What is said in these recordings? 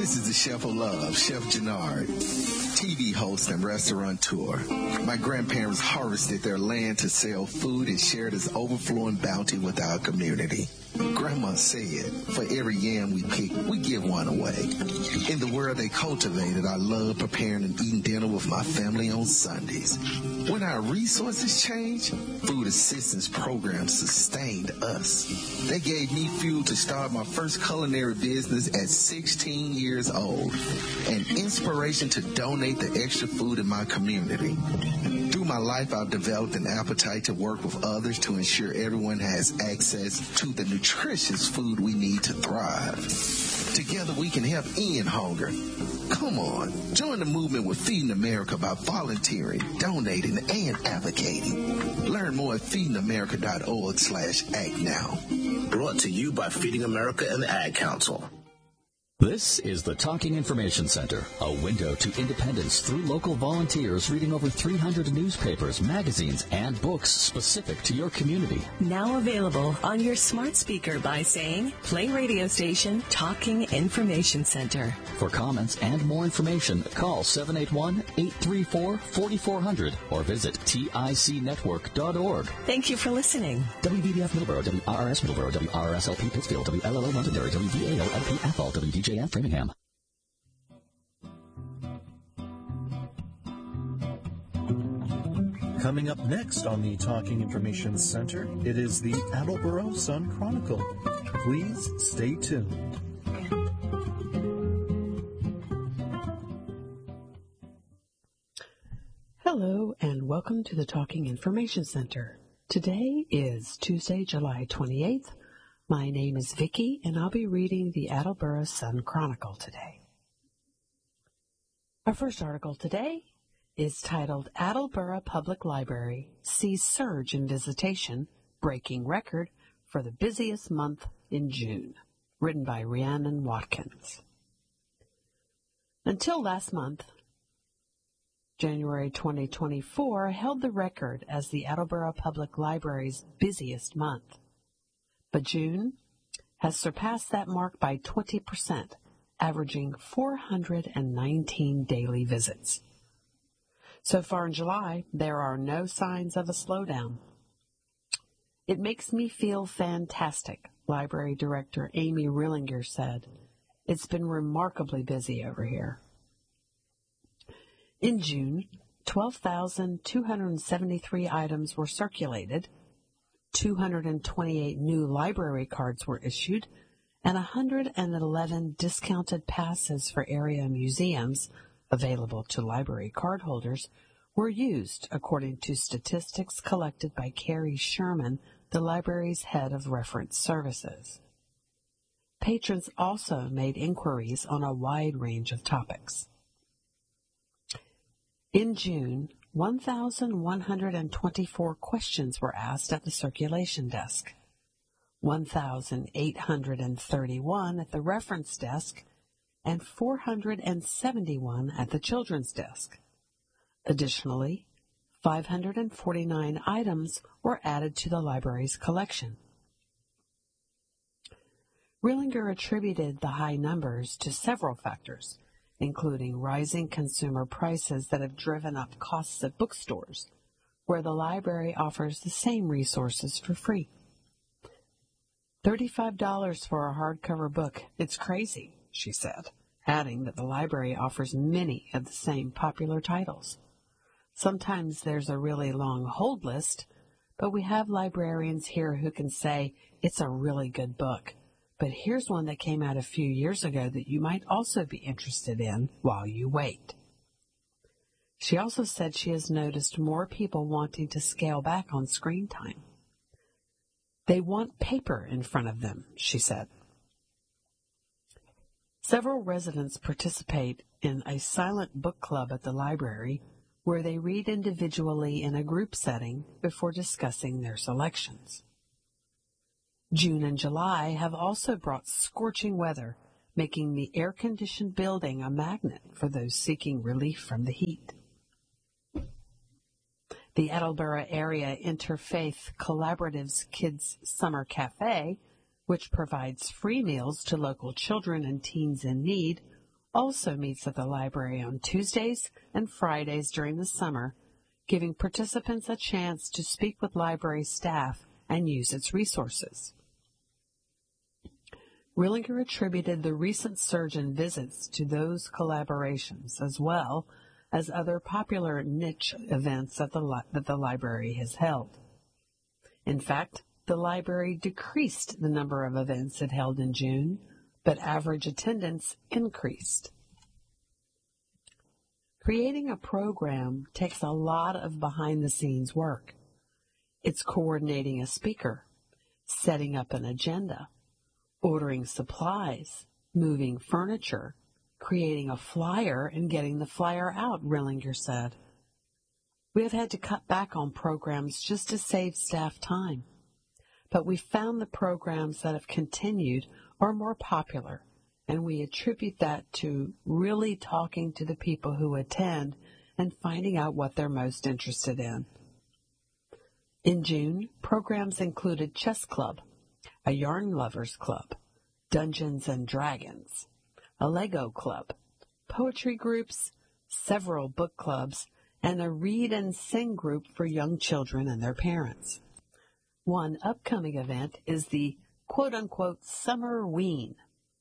This is the Chef of Love, Chef Jannard, TV host and restaurateur. My grandparents harvested their land to sell food and share this overflowing bounty with our community. Grandma said, for every yam we pick, we give one away. In the world they cultivated, I love preparing and eating dinner with my family on Sundays. When our resources changed, food assistance programs sustained us. They gave me fuel to start my first culinary business at 16 years old, and inspiration to donate the extra food in my community. Through my life, I've developed an appetite to work with others to ensure everyone has access to the nutritious food we need to thrive. Together, we can help end hunger. Come on, join the movement with Feeding America by volunteering, donating, and advocating. Learn more at feedingamerica.org/act now. Brought to you by Feeding America and the Ad Council. This is the Talking Information Center, a window to independence through local volunteers reading over 300 newspapers, magazines, and books specific to your community. Now available on your smart speaker by saying, play radio station Talking Information Center. For comments and more information, call 781-834-4400 or visit ticnetwork.org. Thank you for listening. WBBF Middleborough, WRS Middleborough, WRSLP Pittsfield, WLLO Londonderry, WVAO LP Athol, WDJF Framingham. Coming up next on the Talking Information Center, it is the Attleboro Sun Chronicle. Please stay tuned. Hello and welcome to the Talking Information Center. Today is Tuesday, July 28th. My name is Vicki and I'll be reading the Attleboro Sun Chronicle today. Our first article today is titled Attleboro Public Library Sees Surge in Visitation, Breaking Record for the Busiest Month in June, written by Rhiannon Watkins. Until last month, January 2024 held the record as the Attleboro Public Library's busiest month. But June has surpassed that mark by 20%, averaging 419 daily visits. So far in July, there are no signs of a slowdown. It makes me feel fantastic, Library Director Amy Rillinger said. It's been remarkably busy over here. In June, 12,273 items were circulated, 228 new library cards were issued, and 111 discounted passes for area museums available to library cardholders were used, according to statistics collected by Carrie Sherman, the library's head of reference services. Patrons also made inquiries on a wide range of topics. In June, 1,124 questions were asked at the circulation desk, 1,831 at the reference desk, and 471 at the children's desk. Additionally, 549 items were added to the library's collection. Rillinger attributed the high numbers to several factors, including rising consumer prices that have driven up costs at bookstores, where the library offers the same resources for free. $35 for a hardcover book, it's crazy, she said, adding that the library offers many of the same popular titles. Sometimes there's a really long hold list, but we have librarians here who can say, it's a really good book. But here's one that came out a few years ago that you might also be interested in while you wait. She also said she has noticed more people wanting to scale back on screen time. They want paper in front of them, she said. Several residents participate in a silent book club at the library where they read individually in a group setting before discussing their selections. June and July have also brought scorching weather, making the air-conditioned building a magnet for those seeking relief from the heat. The Attleboro Area Interfaith Collaborative's Kids Summer Cafe, which provides free meals to local children and teens in need, also meets at the library on Tuesdays and Fridays during the summer, giving participants a chance to speak with library staff and use its resources. Rillinger attributed the recent surge in visits to those collaborations, as well as other popular niche events that the library has held. In fact, the library decreased the number of events it held in June, but average attendance increased. Creating a program takes a lot of behind-the-scenes work. It's coordinating a speaker, setting up an agenda, ordering supplies, moving furniture, creating a flyer, and getting the flyer out, Rillinger said. We have had to cut back on programs just to save staff time, but we found the programs that have continued are more popular, and we attribute that to really talking to the people who attend and finding out what they're most interested in. In June, programs included Chess Club, a Yarn Lovers Club, Dungeons and Dragons, a Lego Club, poetry groups, several book clubs, and a read and sing group for young children and their parents. One upcoming event is the quote-unquote Summerween,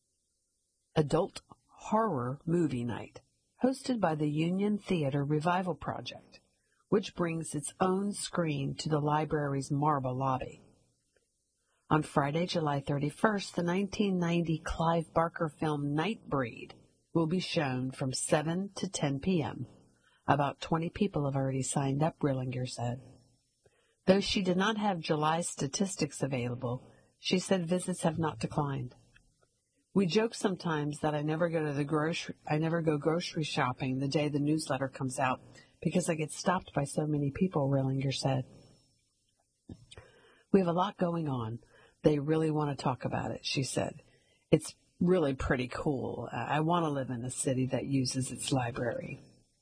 adult horror movie night, hosted by the Union Theater Revival Project, which brings its own screen to the library's marble lobby. On Friday, July 31st, the 1990 Clive Barker film Nightbreed will be shown from 7 to 10 p.m. About 20 people have already signed up, Rillinger said. Though she did not have July statistics available, she said visits have not declined. We joke sometimes that I never go grocery shopping the day the newsletter comes out because I get stopped by so many people, Rillinger said. We have a lot going on. They really want to talk about it, she said. It's really pretty cool. I want to live in a city that uses its library.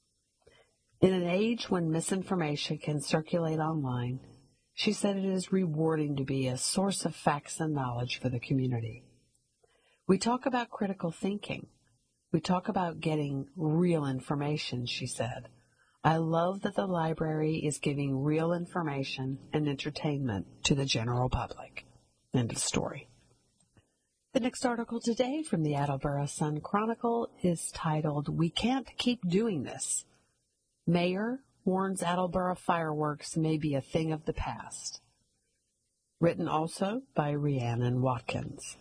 In an age when misinformation can circulate online, she said it is rewarding to be a source of facts and knowledge for the community. We talk about critical thinking. We talk about getting real information, she said. I love that the library is giving real information and entertainment to the general public. End of story. The next article today from the Attleboro Sun Chronicle is titled, We Can't Keep Doing This. Mayor warns Attleboro fireworks may be a thing of the past. Written also by Rhiannon Watkins.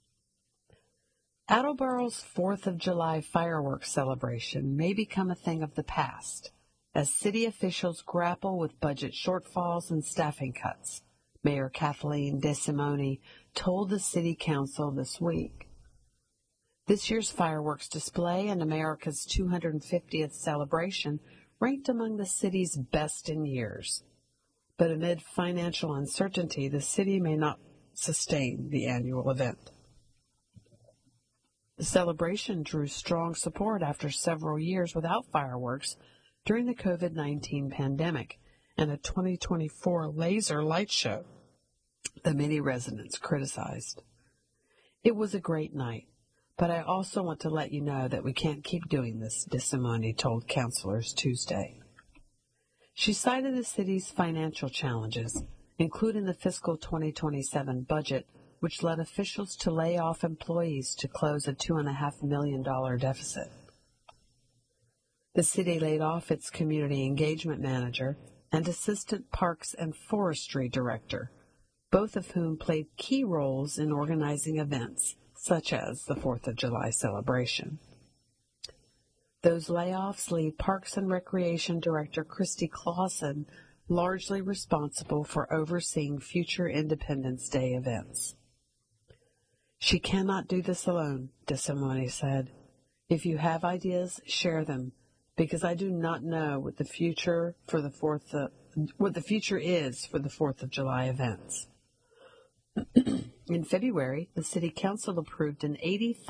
Attleboro's 4th of July fireworks celebration may become a thing of the past as city officials grapple with budget shortfalls and staffing cuts, Mayor Kathleen DeSimone told the City Council this week. This year's fireworks display and America's 250th celebration ranked among the city's best in years. But amid financial uncertainty, the city may not sustain the annual event. The celebration drew strong support after several years without fireworks during the COVID-19 pandemic and a 2024 laser light show that many residents criticized. It was a great night, but I also want to let you know that we can't keep doing this, DeSimone told councilors Tuesday. She cited the city's financial challenges, including the fiscal 2027 budget, which led officials to lay off employees to close a $2.5 million deficit. The city laid off its community engagement manager and assistant parks and forestry director, both of whom played key roles in organizing events such as the 4th of July celebration. Those layoffs leave Parks and Recreation Director Christy Clausen largely responsible for overseeing future Independence Day events. She cannot do this alone, DeSimone said. If you have ideas, share them, because I do not know what the future is for the 4th of July events. In February, the City Council approved an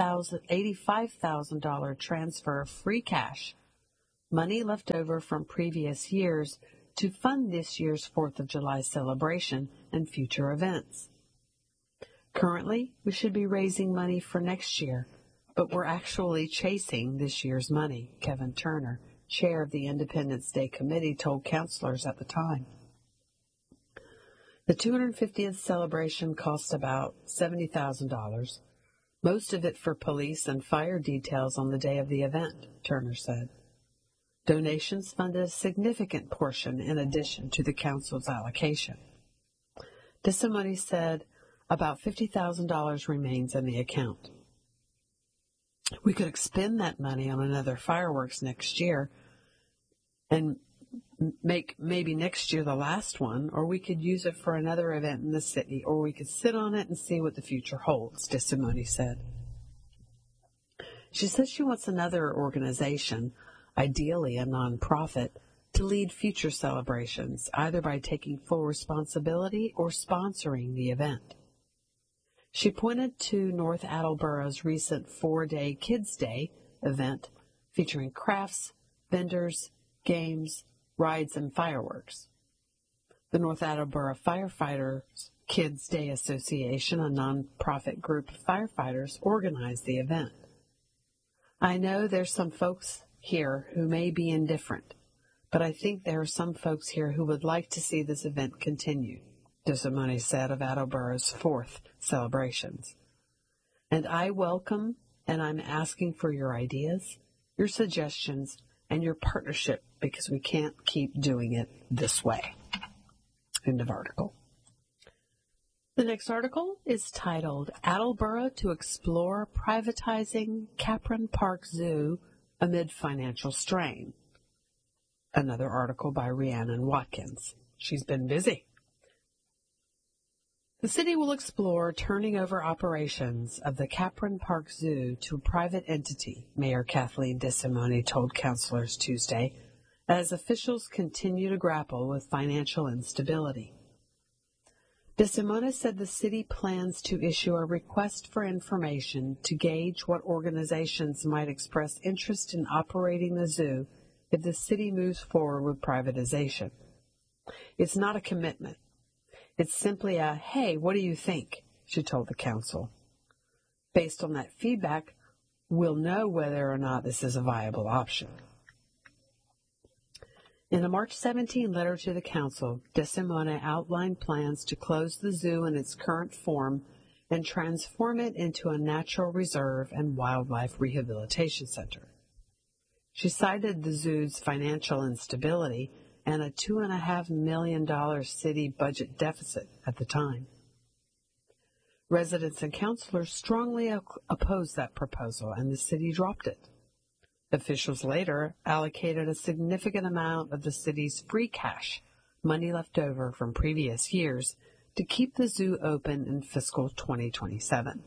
$85,000 transfer of free cash, money left over from previous years, to fund this year's 4th of July celebration and future events. Currently, we should be raising money for next year, but we're actually chasing this year's money, Kevin Turner, chair of the Independence Day Committee, told counselors at the time. The 250th celebration cost about $70,000, most of it for police and fire details on the day of the event, Turner said. Donations funded a significant portion in addition to the council's allocation. DeSimone said about $50,000 remains in the account. We could expend that money on another fireworks next year and make maybe next year the last one, or we could use it for another event in the city, or we could sit on it and see what the future holds, DeSimone said. She says she wants another organization, ideally a nonprofit, to lead future celebrations, either by taking full responsibility or sponsoring the event. She pointed to North Attleboro's recent 4-day Kids Day event featuring crafts, vendors, games, rides, and fireworks. The North Attleboro Firefighters Kids Day Association, a nonprofit group of firefighters, organized the event. I know there's some folks here who may be indifferent, but I think there are some folks here who would like to see this event continue, DeSimone said of Attleboro's 4th celebrations. And I welcome and I'm asking for your ideas, your suggestions, and your partnership, because we can't keep doing it this way. End of article. The next article is titled, Attleboro to Explore Privatizing Capron Park Zoo Amid Financial Strain. Another article by Rhiannon Watkins. She's been busy. The city will explore turning over operations of the Capron Park Zoo to a private entity, Mayor Kathleen DeSimone told councilors Tuesday, as officials continue to grapple with financial instability. DeSimone said the city plans to issue a request for information to gauge what organizations might express interest in operating the zoo if the city moves forward with privatization. It's not a commitment. It's simply a, hey, what do you think? She told the council. Based on that feedback, we'll know whether or not this is a viable option. In a March 17 letter to the council, DeSimone outlined plans to close the zoo in its current form and transform it into a natural reserve and wildlife rehabilitation center. She cited the zoo's financial instability and a $2.5 million city budget deficit at the time. Residents and councilors strongly opposed that proposal, and the city dropped it. Officials later allocated a significant amount of the city's free cash, money left over from previous years, to keep the zoo open in fiscal 2027.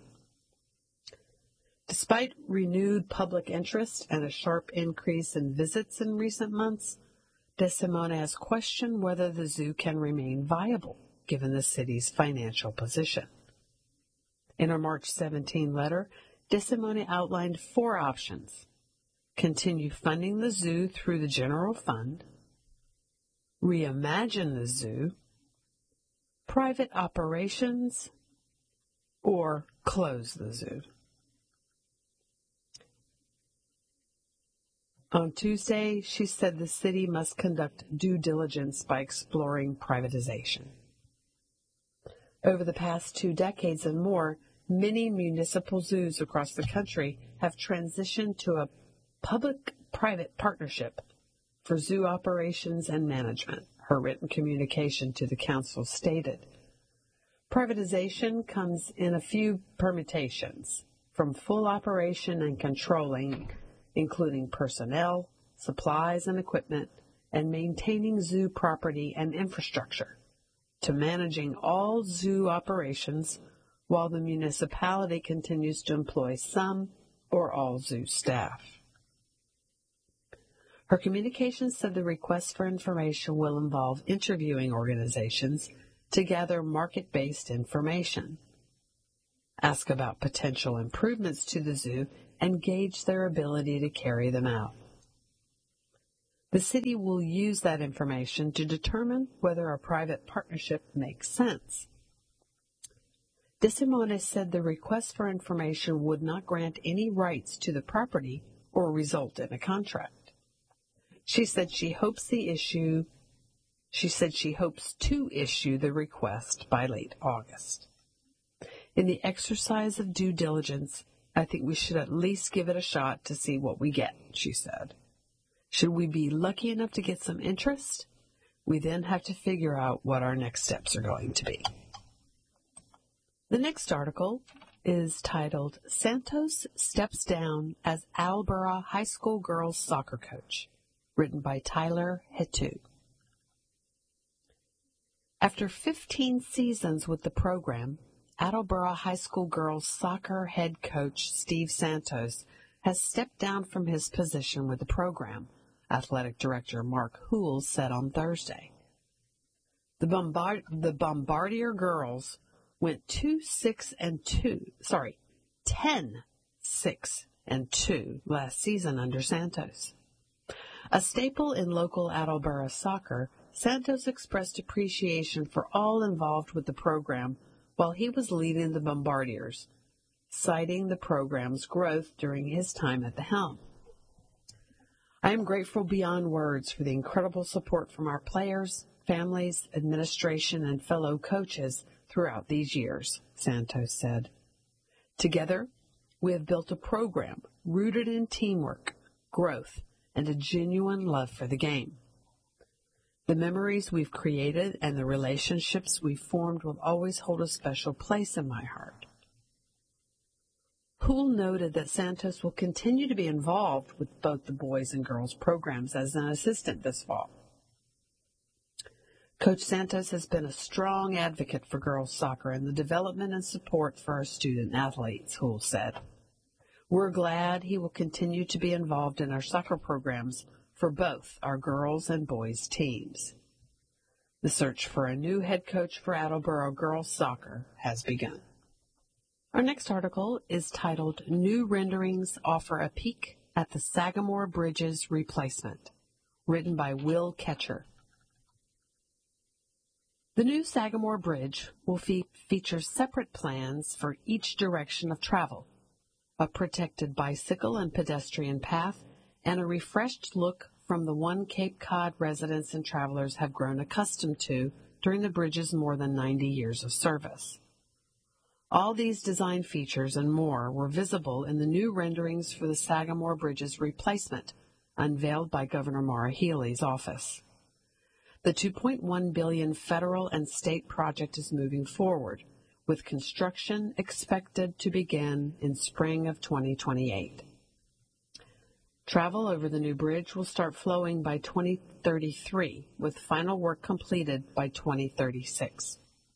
Despite renewed public interest and a sharp increase in visits in recent months, DeSimone has questioned whether the zoo can remain viable, given the city's financial position. In her March 17 letter, DeSimone outlined 4 options. Continue funding the zoo through the general fund, reimagine the zoo, private operations, or close the zoo. On Tuesday, she said the city must conduct due diligence by exploring privatization. Over the past 2 decades and more, many municipal zoos across the country have transitioned to a public-private partnership for zoo operations and management, her written communication to the council stated. Privatization comes in a few permutations, from full operation and controlling, including personnel, supplies and equipment, and maintaining zoo property and infrastructure, to managing all zoo operations while the municipality continues to employ some or all zoo staff. Her communication said the request for information will involve interviewing organizations to gather market-based information, ask about potential improvements to the zoo, and gauge their ability to carry them out. The city will use that information to determine whether a private partnership makes sense. DeSimone said the request for information would not grant any rights to the property or result in a contract. She said she hopes to issue the request by late August. In the exercise of due diligence, I think we should at least give it a shot to see what we get, she said. Should we be lucky enough to get some interest, we then have to figure out what our next steps are going to be. The next article is titled, Santos Steps Down as Attleboro High School Girls Soccer Coach, written by Tyler Hetu. After 15 seasons with the program, Attleboro High School girls soccer head coach Steve Santos has stepped down from his position with the program, athletic director Mark Houle said on Thursday. The Bombardier girls went 10-6-2 last season under Santos. A staple in local Attleboro soccer, Santos expressed appreciation for all involved with the program while he was leading the Bombardiers, citing the program's growth during his time at the helm. I am grateful beyond words for the incredible support from our players, families, administration, and fellow coaches throughout these years, Santos said. Together, we have built a program rooted in teamwork, growth, and a genuine love for the game. The memories we've created and the relationships we've formed will always hold a special place in my heart. Houle noted that Santos will continue to be involved with both the boys and girls programs as an assistant this fall. Coach Santos has been a strong advocate for girls soccer and the development and support for our student athletes, Houle said. We're glad he will continue to be involved in our soccer programs for both our girls and boys teams. The search for a new head coach for Attleboro girls soccer has begun. Our next article is titled, New Renderings Offer a Peek at the Sagamore Bridge's Replacement, written by Will Ketcher. The new Sagamore Bridge will feature separate plans for each direction of travel, a protected bicycle and pedestrian path, and a refreshed look from the one Cape Cod residents and travelers have grown accustomed to during the bridge's more than 90 years of service. All these design features and more were visible in the new renderings for the Sagamore Bridge's replacement, unveiled by Governor Maura Healey's office. The $2.1 billion federal and state project is moving forward, with construction expected to begin in spring of 2028. Travel over the new bridge will start flowing by 2033, with final work completed by 2036.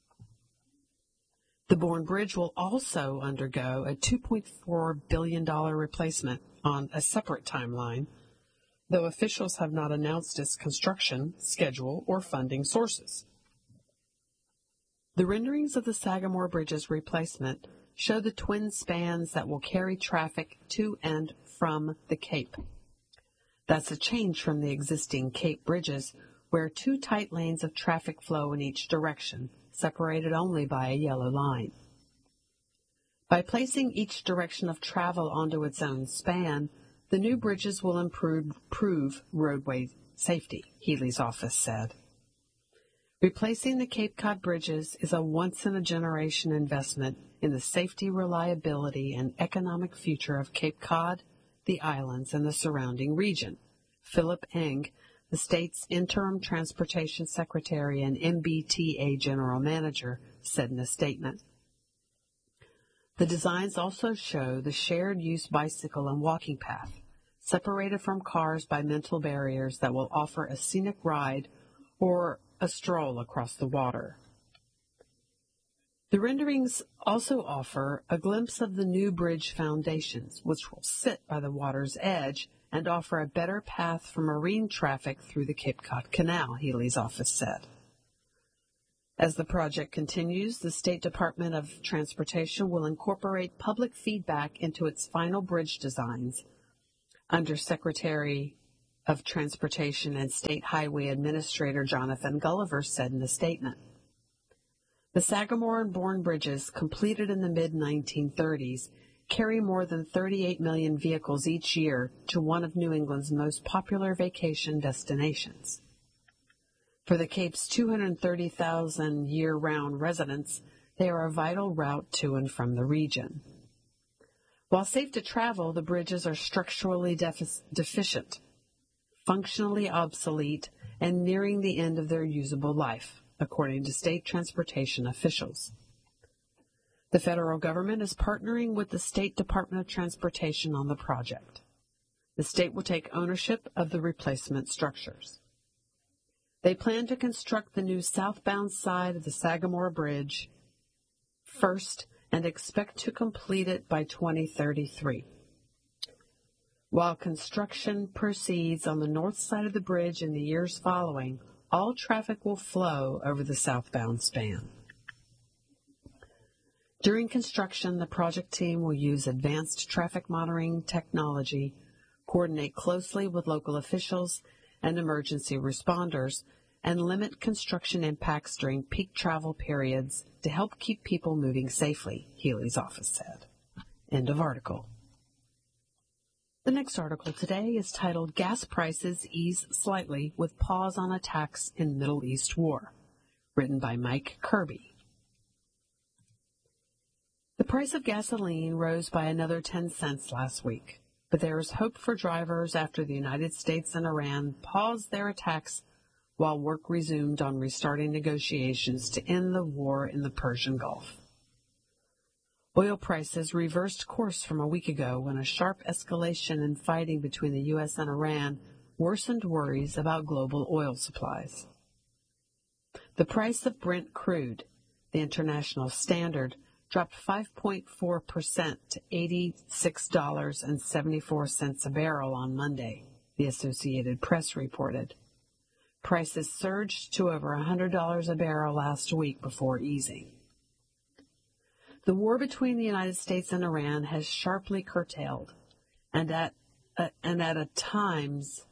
The Bourne Bridge will also undergo a $2.4 billion replacement on a separate timeline, though officials have not announced its construction, schedule, or funding sources. The renderings of the Sagamore Bridge's replacement show the twin spans that will carry traffic to and from the Cape. That's a change from the existing Cape bridges, where two tight lanes of traffic flow in each direction, separated only by a yellow line. By placing each direction of travel onto its own span, the new bridges will improve roadway safety, Healey's office said. Replacing the Cape Cod bridges is a once-in-a-generation investment in the safety, reliability, and economic future of Cape Cod, the islands, and the surrounding region, Philip Eng, the state's interim transportation secretary and MBTA general manager, said in a statement. The designs also show the shared-use bicycle and walking path, separated from cars by mental barriers that will offer a scenic ride or a stroll across the water. The renderings also offer a glimpse of the new bridge foundations, which will sit by the water's edge and offer a better path for marine traffic through the Cape Cod Canal, Healey's office said. As the project continues, the State Department of Transportation will incorporate public feedback into its final bridge designs, Under Secretary of Transportation and State Highway Administrator Jonathan Gulliver said in a statement. The Sagamore and Bourne bridges, completed in the mid-1930s, carry more than 38 million vehicles each year to one of New England's most popular vacation destinations. For the Cape's 230,000 year-round residents, they are a vital route to and from the region. While safe to travel, the bridges are structurally deficient, functionally obsolete, and nearing the end of their usable life, according to state transportation officials. The federal government is partnering with the State Department of Transportation on the project. The state will take ownership of the replacement structures. They plan to construct the new southbound side of the Sagamore Bridge first and expect to complete it by 2033. While construction proceeds on the north side of the bridge in the years following, all traffic will flow over the southbound span. During construction, the project team will use advanced traffic monitoring technology, coordinate closely with local officials and emergency responders, and limit construction impacts during peak travel periods to help keep people moving safely, Healy's office said. End of article. The next article today is titled Gas Prices Ease Slightly with Pause on Attacks in Middle East War, written by Mike Kirby. The price of gasoline rose by another 10 cents last week, but there is hope for drivers after the United States and Iran paused their attacks while work resumed on restarting negotiations to end the war in the Persian Gulf. Oil prices reversed course from a week ago when a sharp escalation in fighting between the U.S. and Iran worsened worries about global oil supplies. The price of Brent crude, the international standard, dropped 5.4% to $86.74 a barrel on Monday, the Associated Press reported. Prices surged to over $100 a barrel last week before easing. The war between the United States and Iran has sharply curtailed and at times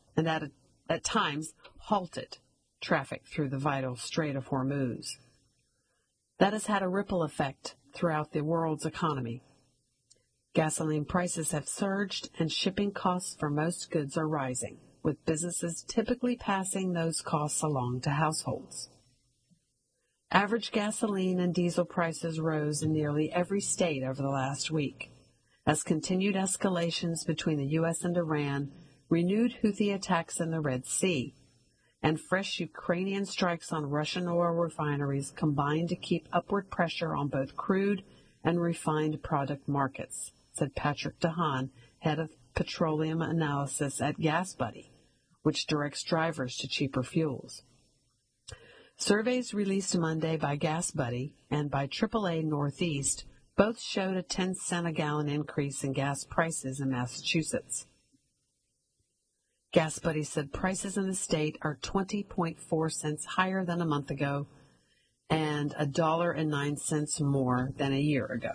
halted traffic through the vital Strait of Hormuz. That has had a ripple effect throughout the world's economy. Gasoline prices have surged and shipping costs for most goods are rising, with businesses typically passing those costs along to households. Average gasoline and diesel prices rose in nearly every state over the last week, as continued escalations between the U.S. and Iran, renewed Houthi attacks in the Red Sea, and fresh Ukrainian strikes on Russian oil refineries combined to keep upward pressure on both crude and refined product markets, said Patrick DeHaan, head of petroleum analysis at GasBuddy, which directs drivers to cheaper fuels. Surveys released Monday by GasBuddy and by AAA Northeast both showed a 10-cent a gallon increase in gas prices in Massachusetts. GasBuddy said prices in the state are 20.4 cents higher than a month ago and $1.09 more than a year ago.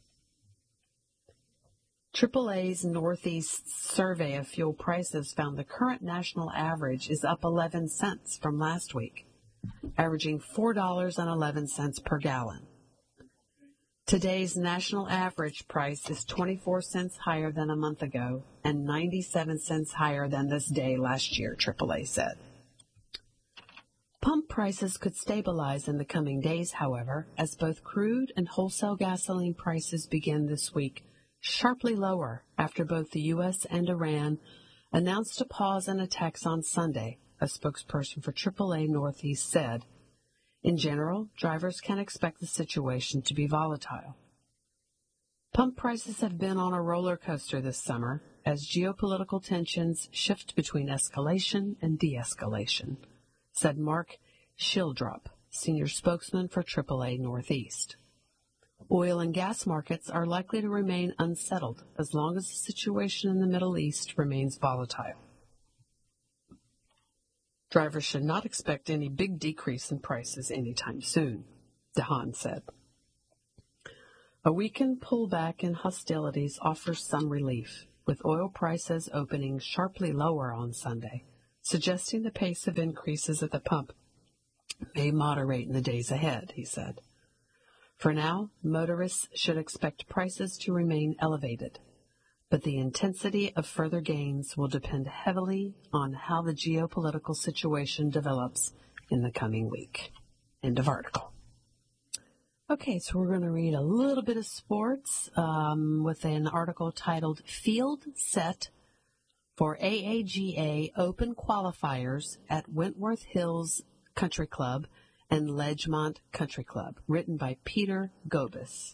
AAA's Northeast survey of fuel prices found the current national average is up 11 cents from last week, averaging $4.11 per gallon. Today's national average price is 24 cents higher than a month ago and 97 cents higher than this day last year, AAA said. Pump prices could stabilize in the coming days, however, as both crude and wholesale gasoline prices begin this week sharply lower after both the U.S. and Iran announced a pause in attacks on Sunday, a spokesperson for AAA Northeast said. In general, drivers can expect the situation to be volatile. Pump prices have been on a roller coaster this summer as geopolitical tensions shift between escalation and de-escalation, said Mark Schildrop, senior spokesman for AAA Northeast. Oil and gas markets are likely to remain unsettled as long as the situation in the Middle East remains volatile. Drivers should not expect any big decrease in prices anytime soon, DeHaan said. A weekend pullback in hostilities offers some relief, with oil prices opening sharply lower on Sunday, suggesting the pace of increases at the pump may moderate in the days ahead, he said. For now, motorists should expect prices to remain elevated, but the intensity of further gains will depend heavily on how the geopolitical situation develops in the coming week. End of article. Okay, so we're going to read a little bit of sports with an article titled Field Set for AAGA Open Qualifiers at Wentworth Hills Country Club and Ledgemont Country Club, written by Peter Gobis.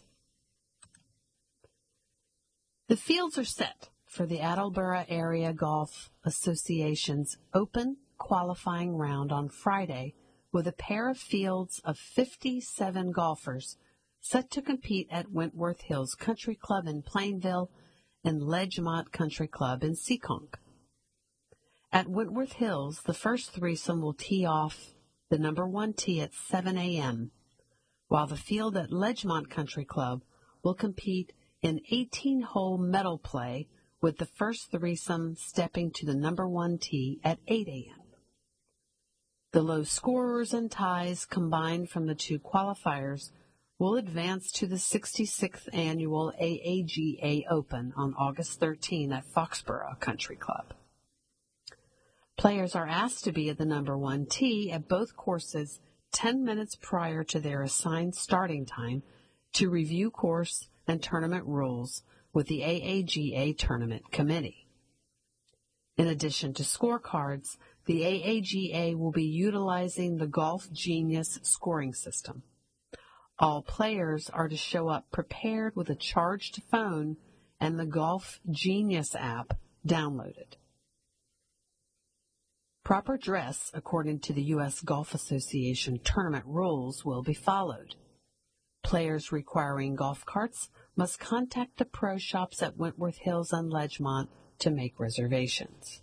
The fields are set for the Attleboro Area Golf Association's Open qualifying round on Friday, with a pair of fields of 57 golfers set to compete at Wentworth Hills Country Club in Plainville and Ledgemont Country Club in Seekonk. At Wentworth Hills, the first threesome will tee off the number 1 tee at 7 a.m., while the field at Ledgemont Country Club will compete in 18-hole medal play, with the first threesome stepping to the number 1 tee at 8 a.m. The low scorers and ties combined from the two qualifiers will advance to the 66th Annual AAGA Open on August 13 at Foxborough Country Club. Players are asked to be at the number 1 tee at both courses 10 minutes prior to their assigned starting time to review course and tournament rules with the AAGA Tournament Committee. In addition to scorecards, the AAGA will be utilizing the Golf Genius scoring system. All players are to show up prepared with a charged phone and the Golf Genius app downloaded. Proper dress, according to the U.S. Golf Association tournament rules, will be followed. Players requiring golf carts must contact the pro shops at Wentworth Hills and Ledgemont to make reservations.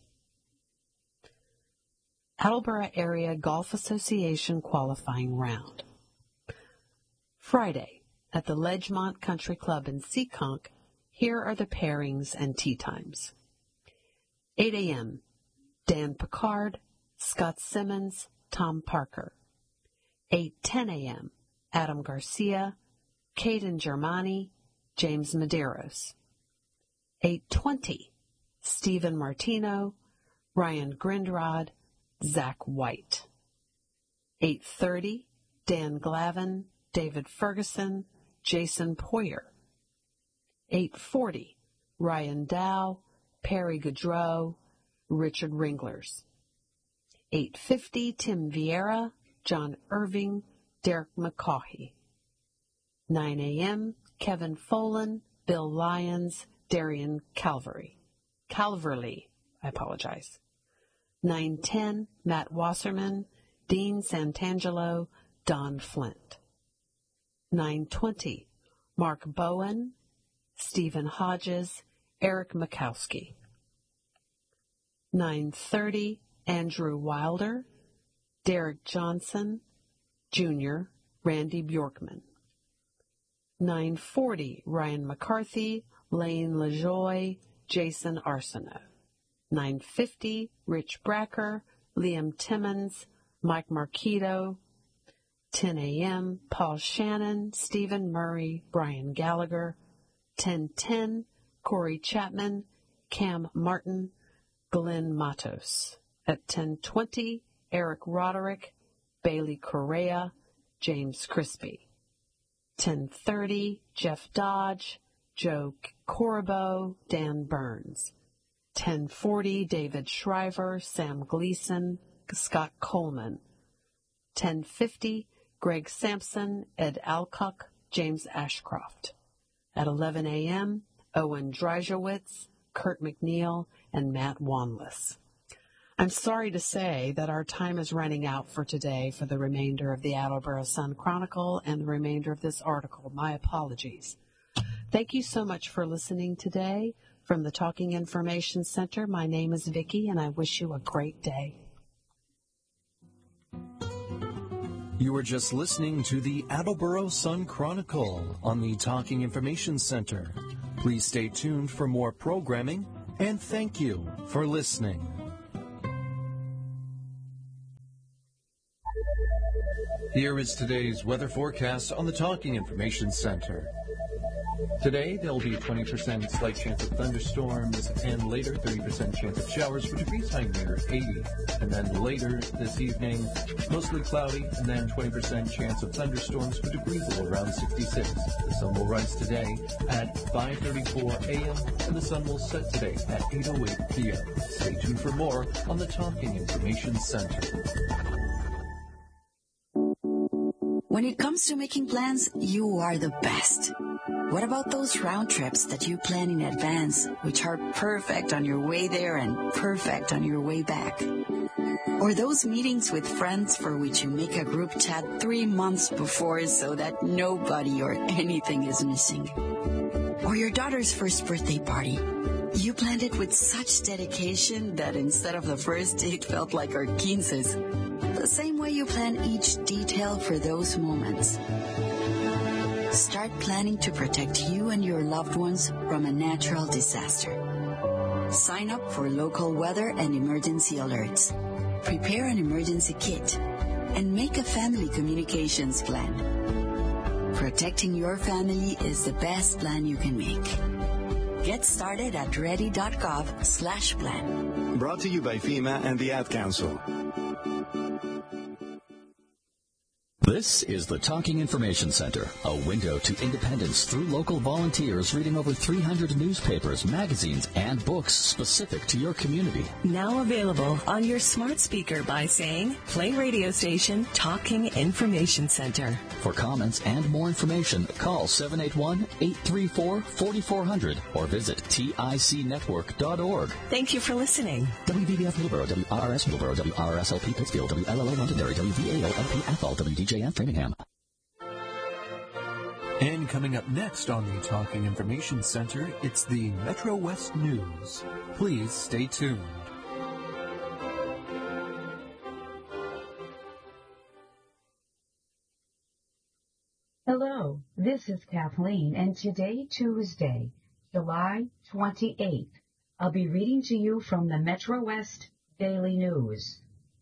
Attleboro Area Golf Association qualifying round. Friday, at the Ledgemont Country Club in Seekonk, here are the pairings and tee times. 8 a.m., Dan Pickard, Scott Simmons, Tom Parker. 8:10 a.m., Adam Garcia, Caden Germani, James Medeiros. 8:20, Stephen Martino, Ryan Grindrod, Zach White. 8:30, Dan Glavin, David Ferguson, Jason Poyer. 8:40, Ryan Dow, Perry Gaudreau, Richard Ringlers. 8:50, Tim Vieira, John Irving, Derek McCaughey. 9 a.m., Kevin Folan, Bill Lyons, Darian Calverley. 9:10, Matt Wasserman, Dean Santangelo, Don Flint. 9:20, Mark Bowen, Stephen Hodges, Eric Mikowski. 9:30, Andrew Wilder, Derek Johnson, Jr., Randy Bjorkman. 9:40, Ryan McCarthy, Lane LaJoy, Jason Arsenault. 9:50, Rich Bracker, Liam Timmons, Mike Marquito. 10 a.m., Paul Shannon, Stephen Murray, Brian Gallagher. 10:10, Corey Chapman, Cam Martin, Glenn Matos. At 10:20, Eric Roderick, Bailey Correa, James Crispy. 10:30, Jeff Dodge, Joe Corribo, Dan Burns. 10:40, David Shriver, Sam Gleason, Scott Coleman. 10:50, Greg Sampson, Ed Alcock, James Ashcroft. At 11 a.m., Owen Dryjewicz, Kurt McNeil, and Matt Wanless. I'm sorry to say that our time is running out for today for the remainder of the Attleboro Sun Chronicle and the remainder of this article. My apologies. Thank you so much for listening today. From the Talking Information Center, my name is Vicki, and I wish you a great day. You were just listening to the Attleboro Sun Chronicle on the Talking Information Center. Please stay tuned for more programming, and thank you for listening. Here is today's weather forecast on the Talking Information Center. Today, there will be a 20% slight chance of thunderstorms, and later 30% chance of showers for degrees high near 80. And then later this evening, mostly cloudy, and then 20% chance of thunderstorms for degrees low around 66. The sun will rise today at 5:34 a.m., and the sun will set today at 8:08 p.m. Stay tuned for more on the Talking Information Center. When it comes to making plans, you are the best. What about those round trips that you plan in advance, which are perfect on your way there and perfect on your way back? Or those meetings with friends for which you make a group chat 3 months before so that nobody or anything is missing? Or your daughter's first birthday party. You planned it with such dedication that instead of the first date felt like our quinces. The same way you plan each detail for those moments. Start planning to protect you and your loved ones from a natural disaster. Sign up for local weather and emergency alerts. Prepare an emergency kit. And make a family communications plan. Protecting your family is the best plan you can make. Get started at ready.gov/plan. Brought to you by FEMA and the Ad Council. This is the Talking Information Center, a window to independence through local volunteers reading over 300 newspapers, magazines, and books specific to your community. Now available on your smart speaker by saying, play radio station Talking Information Center. For comments and more information, call 781-834-4400 or visit ticnetwork.org. Thank you for listening. WVBF Middleborough, WRRS Middleborough, WRSLP Pittsfield, WLLO Londonderry, WVAO-LP Athol, WDJF Framingham. And coming up next on the Talking Information Center, it's the Metro West News. Please stay tuned. Hello, this is Kathleen, and today, Tuesday, July 28th, I'll be reading to you from the Metro West Daily News.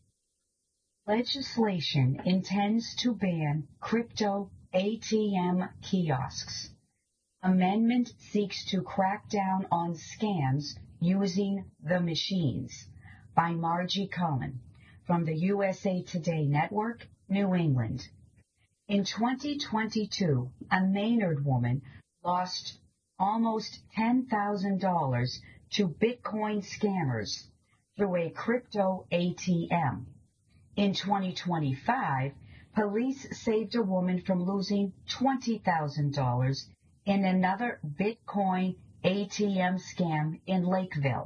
Legislation intends to ban crypto ATM kiosks. Amendment seeks to crack down on scams using the machines. By Margie Cullen from the USA Today Network, New England. In 2022, a Maynard woman lost almost $10,000 to Bitcoin scammers through a crypto ATM. In 2025, police saved a woman from losing $20,000 in another Bitcoin ATM scam in Lakeville.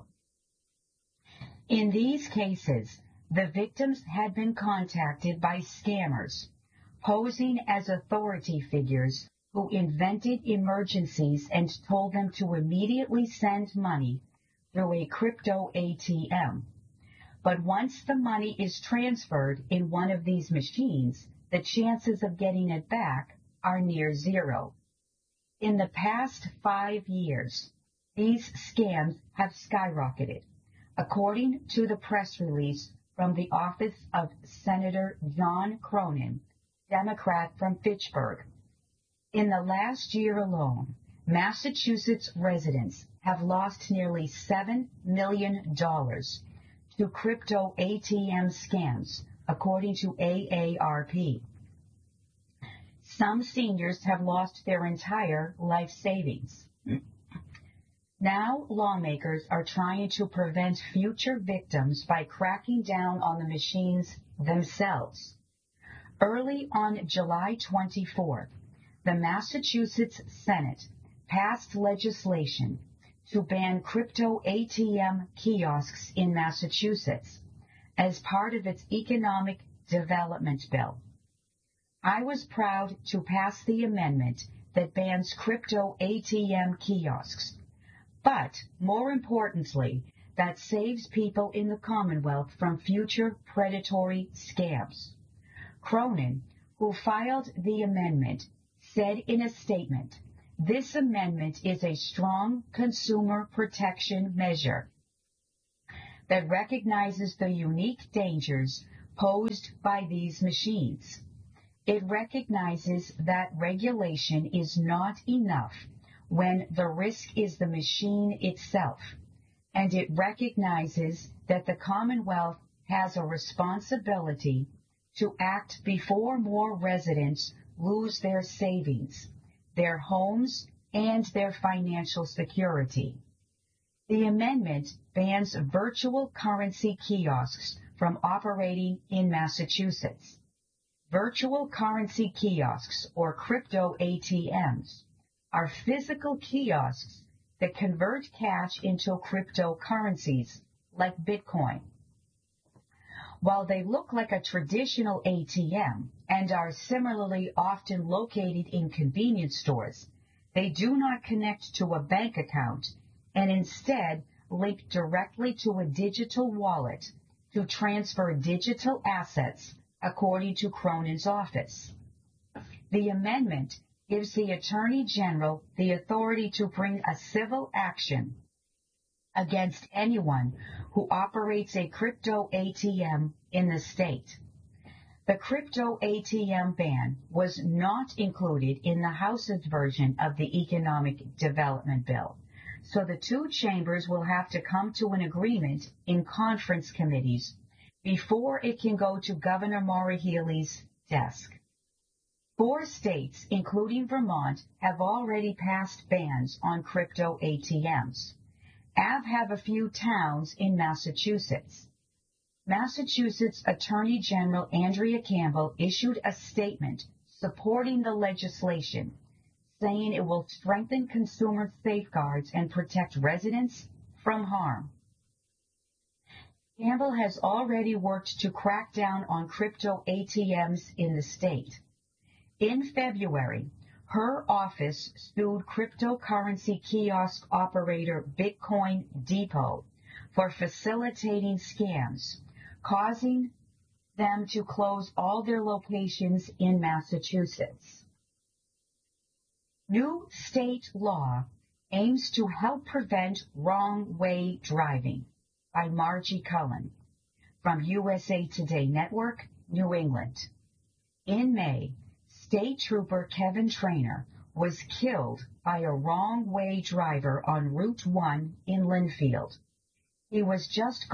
In these cases, the victims had been contacted by scammers, posing as authority figures who invented emergencies and told them to immediately send money through a crypto ATM. But once the money is transferred in one of these machines, the chances of getting it back are near zero. In the past 5 years, these scams have skyrocketed, according to the press release from the office of Senator John Cronin, Democrat from Fitchburg. In the last year alone, Massachusetts residents have lost nearly $7 million to crypto ATM scams, according to AARP. Some seniors have lost their entire life savings. Now lawmakers are trying to prevent future victims by cracking down on the machines themselves. Early on July 24th, the Massachusetts Senate passed legislation to ban crypto ATM kiosks in Massachusetts as part of its economic development bill. I was proud to pass the amendment that bans crypto ATM kiosks, but more importantly, that saves people in the Commonwealth from future predatory scams. Cronin, who filed the amendment, said in a statement, "This amendment is a strong consumer protection measure that recognizes the unique dangers posed by these machines. It recognizes that regulation is not enough when the risk is the machine itself, and it recognizes that the Commonwealth has a responsibility to act before more residents lose their savings, their homes, and their financial security. The amendment bans virtual currency kiosks from operating in Massachusetts. Virtual currency kiosks, or crypto ATMs, are physical kiosks that convert cash into cryptocurrencies like Bitcoin. While they look like a traditional ATM and are similarly often located in convenience stores, they do not connect to a bank account and instead link directly to a digital wallet to transfer digital assets, according to Cronin's office. The amendment gives the Attorney General the authority to bring a civil action against anyone who operates a crypto ATM in the state. The crypto ATM ban was not included in the House's version of the Economic Development Bill, so the two chambers will have to come to an agreement in conference committees before it can go to Governor Maura Healey's desk. 4 states, including Vermont, have already passed bans on crypto ATMs. Have a few towns in Massachusetts. Massachusetts Attorney General Andrea Campbell issued a statement supporting the legislation, saying it will strengthen consumer safeguards and protect residents from harm. Campbell has already worked to crack down on crypto ATMs in the state. In February, her office sued cryptocurrency kiosk operator Bitcoin Depot for facilitating scams, causing them to close all their locations in Massachusetts. New state law aims to help prevent wrong-way driving, by Margie Cullen, from USA Today Network, New England. In May, State Trooper Kevin Trainer was killed by a wrong-way driver on Route 1 in Linfield. He was just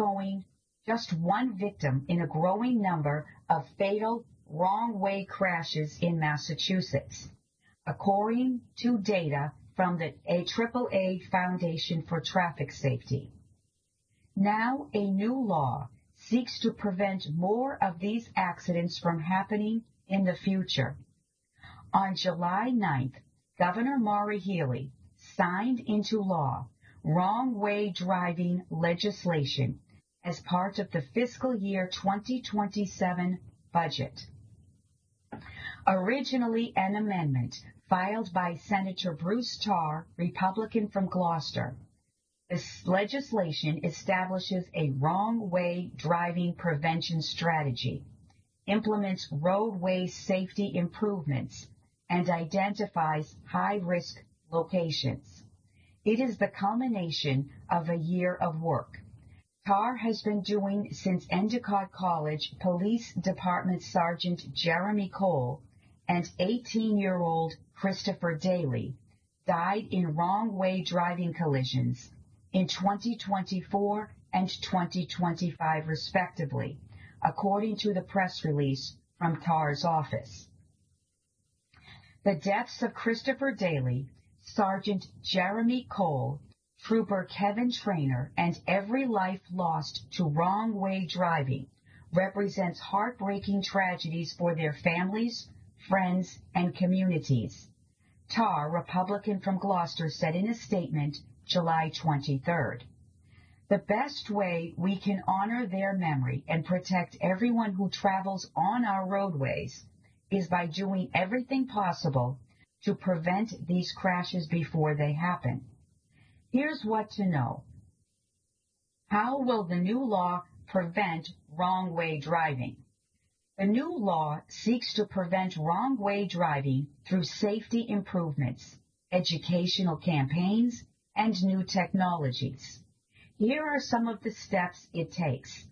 one victim in a growing number of fatal wrong-way crashes in Massachusetts, according to data from the AAA Foundation for Traffic Safety. Now a new law seeks to prevent more of these accidents from happening in the future. On July 9th, Governor Maura Healey signed into law wrong-way driving legislation as part of the fiscal year 2027 budget. Originally an amendment filed by Senator Bruce Tarr, Republican from Gloucester, this legislation establishes a wrong-way driving prevention strategy, implements roadway safety improvements, and identifies high-risk locations. It is the culmination of a year of work. Tarr has been doing since Endicott College Police Department Sergeant Jeremy Cole and 18-year-old Christopher Daly died in wrong-way driving collisions in 2024 and 2025, respectively, according to the press release from Tarr's office. The deaths of Christopher Daly, Sergeant Jeremy Cole, Trooper Kevin Trainer, and every life lost to wrong-way driving represents heartbreaking tragedies for their families, friends, and communities. Tarr, Republican from Gloucester, said in a statement July 23rd. The best way we can honor their memory and protect everyone who travels on our roadways is by doing everything possible to prevent these crashes before they happen. Here's what to know. How will the new law prevent wrong-way driving? The new law seeks to prevent wrong-way driving through safety improvements, educational campaigns, and new technologies. Here are some of the steps it takes.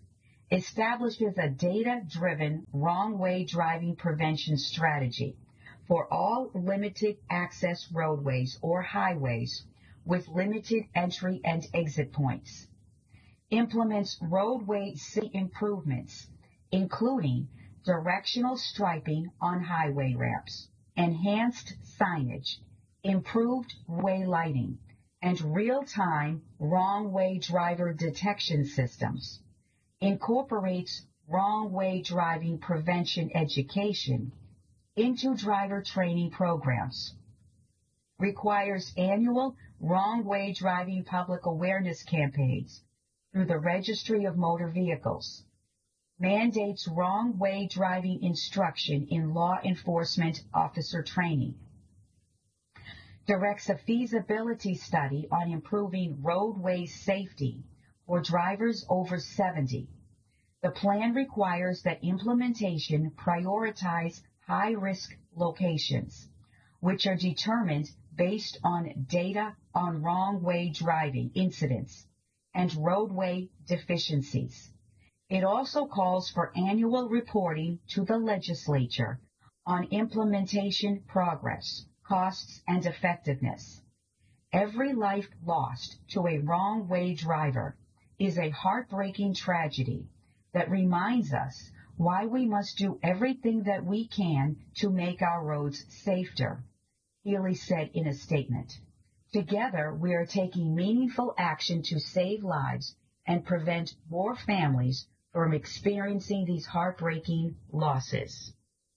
establishes a data-driven wrong-way driving prevention strategy for all limited access roadways or highways with limited entry and exit points, implements roadway safety improvements, including directional striping on highway ramps, enhanced signage, improved way lighting, and real-time wrong-way driver detection systems, incorporates wrong-way driving prevention education into driver training programs, requires annual wrong-way driving public awareness campaigns through the Registry of Motor Vehicles, mandates wrong-way driving instruction in law enforcement officer training, directs a feasibility study on improving roadway safety for drivers over 70. The plan requires that implementation prioritize high-risk locations, which are determined based on data on wrong-way driving incidents and roadway deficiencies. It also calls for annual reporting to the legislature on implementation progress, costs, and effectiveness. Every life lost to a wrong-way driver is a heartbreaking tragedy that reminds us why we must do everything that we can to make our roads safer, Healy said in a statement. Together, we are taking meaningful action to save lives and prevent more families from experiencing these heartbreaking losses.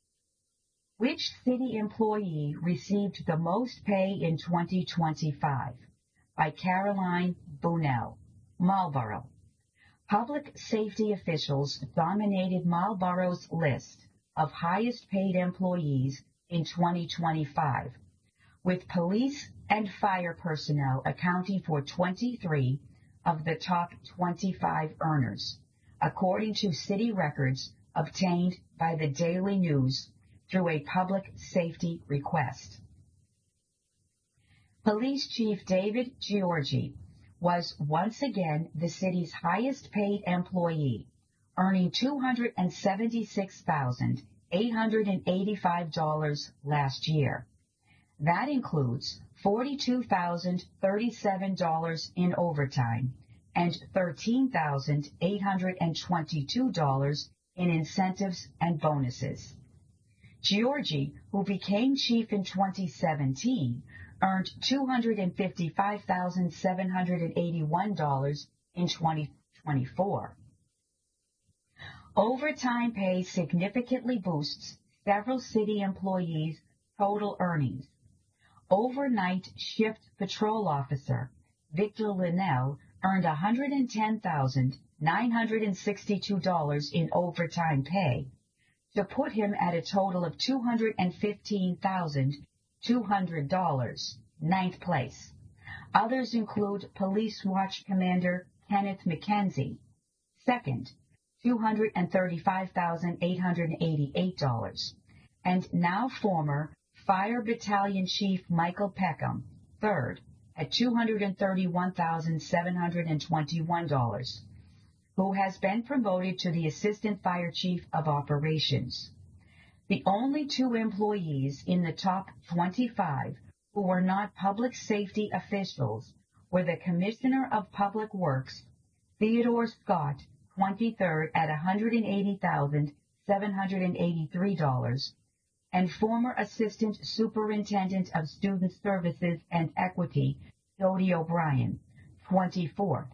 Which city employee received the most pay in 2025? By Caroline Bunnell, Marlboro. Public safety officials dominated Marlboro's list of highest paid employees in 2025, with police and fire personnel accounting for 23 of the top 25 earners, according to city records obtained by the Daily News through a public safety request. Police Chief David Giorgi was once again the city's highest paid employee, earning $276,885 last year. That includes $42,037 in overtime and $13,822 in incentives and bonuses. Giorgi, who became chief in 2017, earned $255,781 in 2024. Overtime pay significantly boosts several city employees' total earnings. Overnight shift patrol officer Victor Linnell earned $110,962 in overtime pay, to put him at a total of $215,200, ninth place. Others include Police Watch Commander Kenneth McKenzie, second, $235,888, and now former Fire Battalion Chief Michael Peckham, third, at $231,721, who has been promoted to the Assistant Fire Chief of Operations. The only two employees in the top 25 who were not public safety officials were the Commissioner of Public Works, Theodore Scott, 23rd at $180,783, and former Assistant Superintendent of Student Services and Equity, Jody O'Brien, 24th,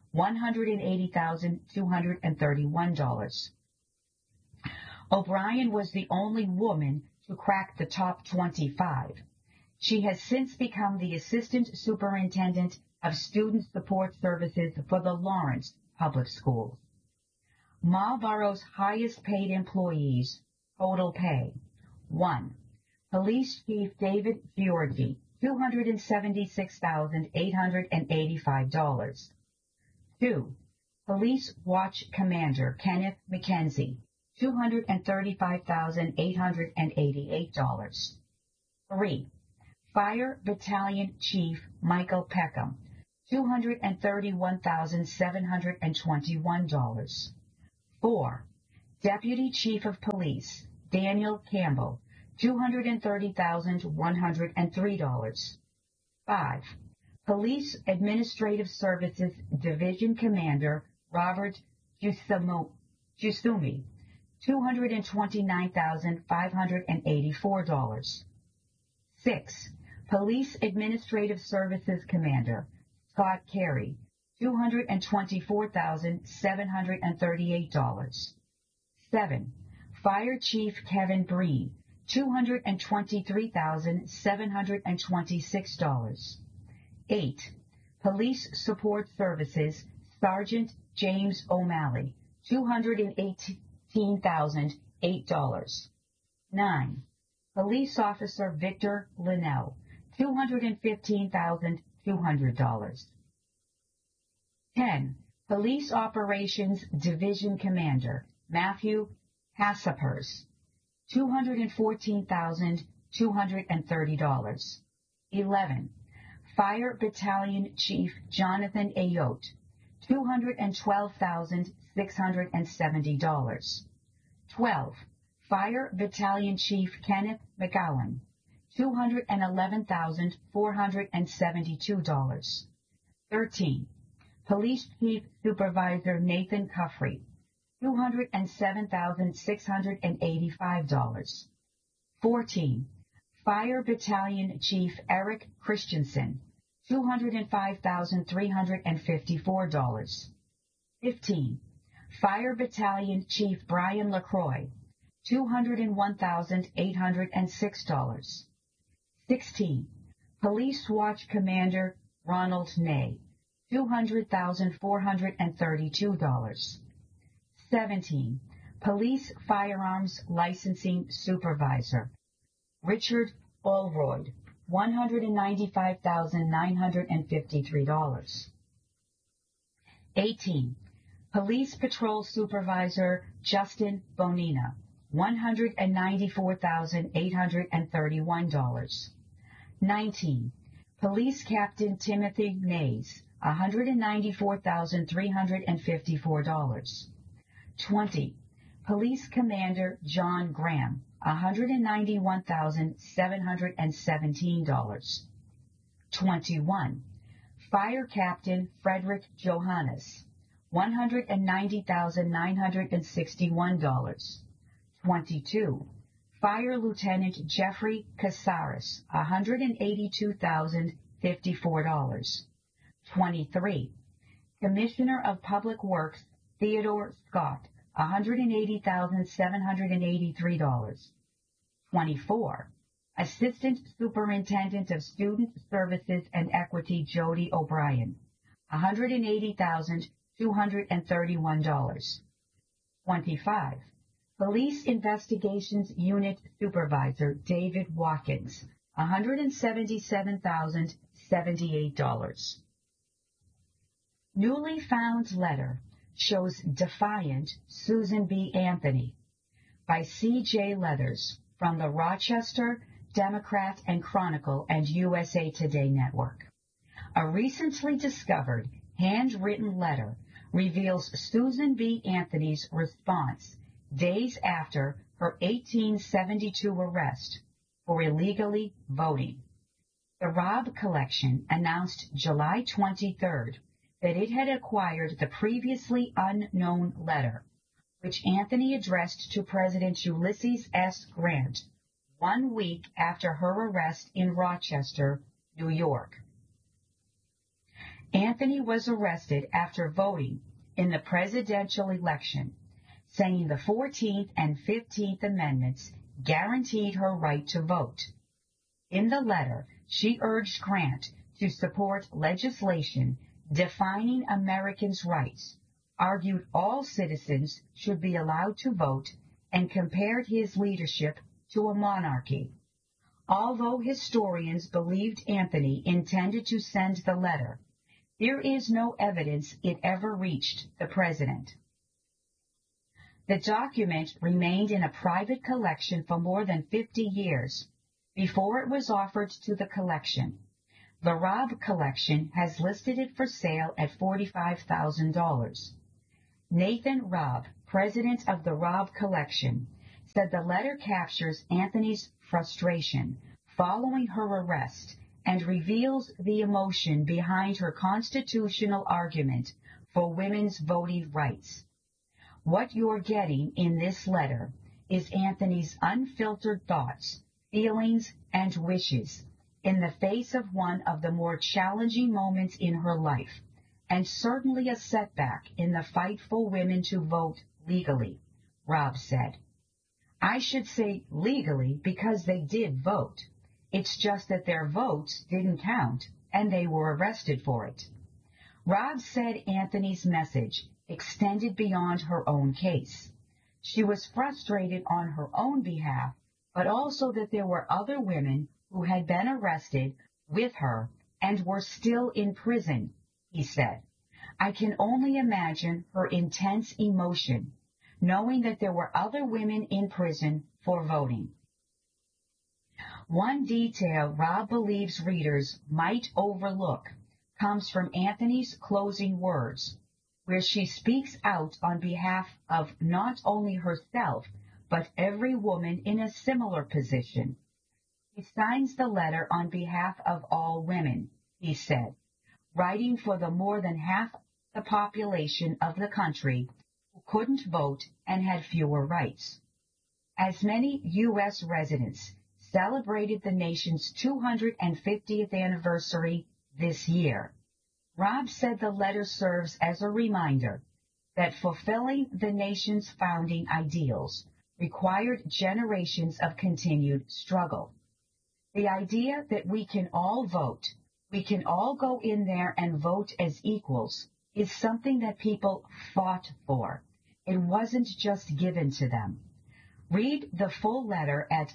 $180,231. O'Brien was the only woman to crack the top 25. She has since become the Assistant Superintendent of Student Support Services for the Lawrence Public Schools. Marlboro's highest paid employees, total pay. 1. Police Chief David Giorgi, $276,885. 2. Police Watch Commander Kenneth McKenzie, $235,888. 3. Fire Battalion Chief Michael Peckham, $231,721. 4. Deputy Chief of Police Daniel Campbell, $230,103. 5. Police Administrative Services Division Commander Robert Giussumi, $229,584. 6. Police Administrative Services Commander Scott Carey, $224,738. 7. Fire Chief Kevin Breen, $223,726. 8. Police Support Services Sergeant James O'Malley, $218,008. 9. Police Officer Victor Linnell, $215,200. 10. Police Operations Division Commander Matthew Hassapers, $214,230. 11. Fire Battalion Chief Jonathan Ayotte, $212,670. 12. Fire Battalion Chief Kenneth McGowan, $211,472. 13. Police Chief Supervisor Nathan Cuffrey, $207,685. 14. Fire Battalion Chief Eric Christensen, $205,354. 15. Fire Battalion Chief Brian LaCroix, $201,806. 16. Police Watch Commander Ronald Ney, $200,432. 17. Police Firearms Licensing Supervisor Richard Allroyd, $195,953. 18. Police Patrol Supervisor Justin Bonina, $194,831. 19. Police Captain Timothy Mays, $194,354. 20. Police Commander John Graham, $191,717. 21. Fire Captain Frederick Johannes, $190,961. 22. Fire Lieutenant Jeffrey Casares, $182,054. 23. Commissioner of Public Works Theodore Scott, $180,783. 24. Assistant Superintendent of Student Services and Equity Jody O'Brien, $180,231. 25. Police Investigations Unit Supervisor David Watkins, $177,078. Newly found letter shows defiant Susan B. Anthony by C.J. Leathers from the Rochester Democrat and Chronicle and USA Today Network. A recently discovered handwritten letter reveals Susan B. Anthony's response days after her 1872 arrest for illegally voting. The Robb Collection announced July 23rd that it had acquired the previously unknown letter, which Anthony addressed to President Ulysses S. Grant 1 week after her arrest in Rochester, New York. Anthony was arrested after voting in the presidential election, saying the 14th and 15th Amendments guaranteed her right to vote. In the letter, she urged Grant to support legislation defining Americans' rights, argued all citizens should be allowed to vote, and compared his leadership to a monarchy. Although historians believed Anthony intended to send the letter, there is no evidence it ever reached the president. The document remained in a private collection for more than 50 years before it was offered to the collection. The Robb Collection has listed it for sale at $45,000. Nathan Robb, president of the Robb Collection, said the letter captures Anthony's frustration following her arrest and reveals the emotion behind her constitutional argument for women's voting rights. What you're getting in this letter is Anthony's unfiltered thoughts, feelings, and wishes in the face of one of the more challenging moments in her life, and certainly a setback in the fight for women to vote legally, Robb said. I should say legally because they did vote. It's just that their votes didn't count and they were arrested for it. Robb said Anthony's message extended beyond her own case. She was frustrated on her own behalf, but also that there were other women who had been arrested with her and were still in prison, he said. I can only imagine her intense emotion, knowing that there were other women in prison for voting. One detail Robb believes readers might overlook comes from Anthony's closing words, where she speaks out on behalf of not only herself, but every woman in a similar position. He signs the letter on behalf of all women, he said, writing for the more than half the population of the country who couldn't vote and had fewer rights. As many U.S. residents celebrated the nation's 250th anniversary this year, Robb said the letter serves as a reminder that fulfilling the nation's founding ideals required generations of continued struggle. The idea that we can all vote, we can all go in there and vote as equals, is something that people fought for. It wasn't just given to them. Read the full letter at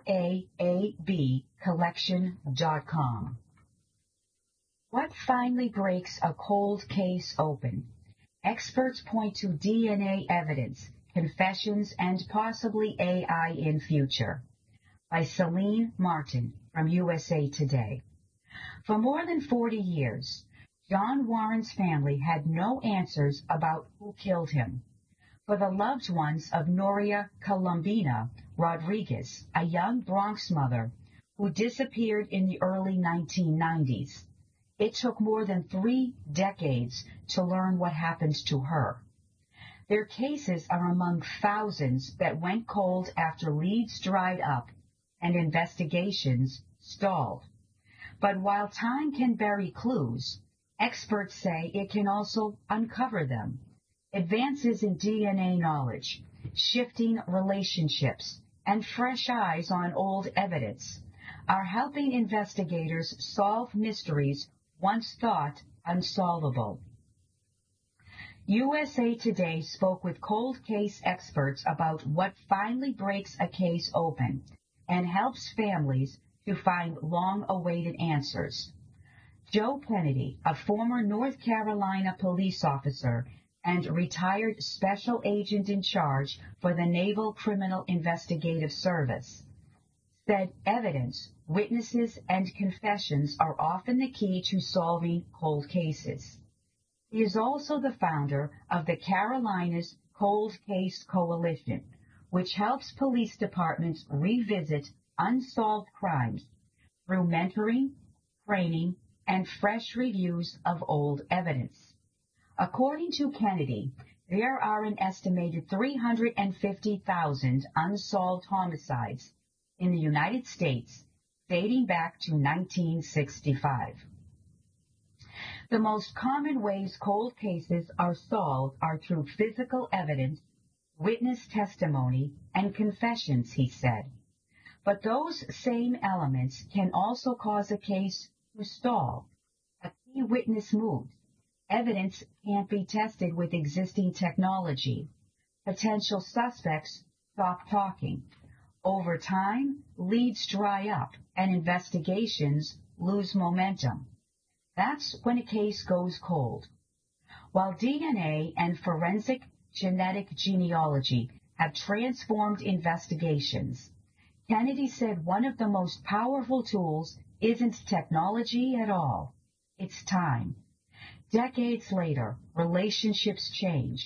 raabcollection.com. What finally breaks a cold case open? Experts point to DNA evidence, confessions, and possibly AI in future. By Celine Martin from USA Today. For more than 40 years, John Warren's family had no answers about who killed him. For the loved ones of Noria Columbina Rodriguez, a young Bronx mother who disappeared in the early 1990s, it took more than 3 decades to learn what happened to her. Their cases are among thousands that went cold after leads dried up and investigations stalled. But while time can bury clues, experts say it can also uncover them. Advances in DNA knowledge, shifting relationships, and fresh eyes on old evidence are helping investigators solve mysteries once thought unsolvable. USA Today spoke with cold case experts about what finally breaks a case open and helps families to find long-awaited answers. Joe Kennedy, a former North Carolina police officer and retired special agent in charge for the Naval Criminal Investigative Service, said evidence, witnesses, and confessions are often the key to solving cold cases. He is also the founder of the Carolinas Cold Case Coalition, which helps police departments revisit unsolved crimes through mentoring, training, and fresh reviews of old evidence. According to Kennedy, there are an estimated 350,000 unsolved homicides in the United States dating back to 1965. The most common ways cold cases are solved are through physical evidence, witness testimony, and confessions, he said. But those same elements can also cause a case to stall. A key witness moves. Evidence can't be tested with existing technology. Potential suspects stop talking. Over time, leads dry up and investigations lose momentum. That's when a case goes cold. While DNA and forensic genetic genealogy have transformed investigations, Kennedy said one of the most powerful tools isn't technology at all. It's time. Decades later, relationships change,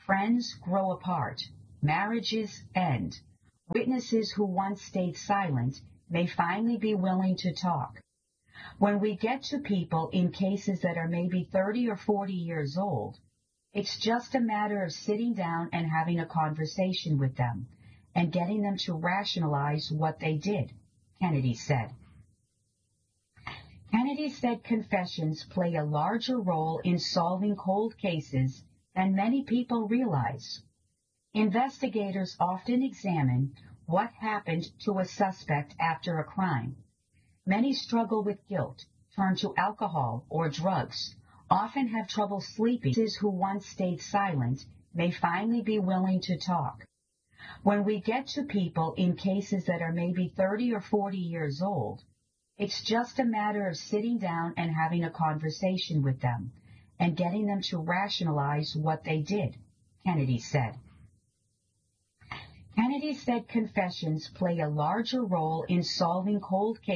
Friends grow apart. Marriages end. Witnesses who once stayed silent may finally be willing to talk. When we get to people in cases that are maybe 30 or 40 years old, it's just a matter of sitting down and having a conversation with them and getting them to rationalize what they did, Kennedy said. Kennedy said confessions play a larger role in solving cold cases than many people realize. Investigators often examine what happened to a suspect after a crime. Many struggle with guilt, turn to alcohol or drugs, often have trouble sleeping. Witnesses who once stayed silent may finally be willing to talk. When we get to people in cases that are maybe 30 or 40 years old, it's just a matter of sitting down and having a conversation with them and getting them to rationalize what they did, Kennedy said. Kennedy said confessions play a larger role in solving cold cases